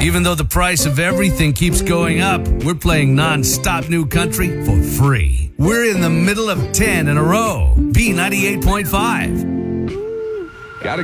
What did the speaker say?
Even though the price of everything keeps going up, we're playing non-stop new country for free. We're in the middle of 10 in a row. B98.5.